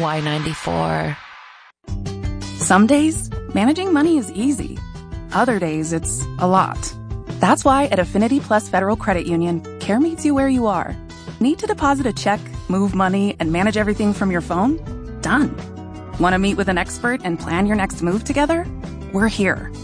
Y94. Some days, managing money is easy. Other days, it's a lot. That's why at Affinity Plus Federal Credit Union, care meets you where you are. Need to deposit a check, move money, and manage everything from your phone? Done. Want to meet with an expert and plan your next move together? We're here.